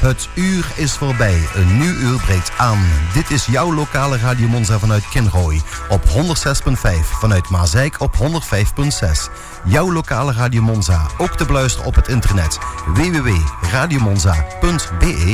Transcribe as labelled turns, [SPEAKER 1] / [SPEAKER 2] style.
[SPEAKER 1] Het uur is voorbij, een nieuw uur breekt aan. Dit is jouw lokale Radio Monza vanuit Kinrooi op 106.5, vanuit Maasijk op 105.6. Jouw lokale Radio Monza, ook te beluisteren op het internet www.radiomonza.be.